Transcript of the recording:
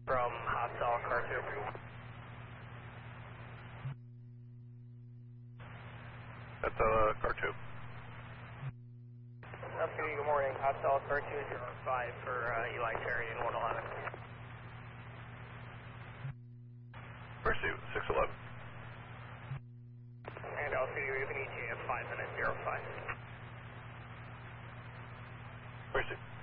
from hostile car 2. That's car 2. LCD, good morning. Hostile car 205 for Eli Terry and 111. Pursuit 611. And LCD, we have an ETA of 5 minutes, 05. Pursuit.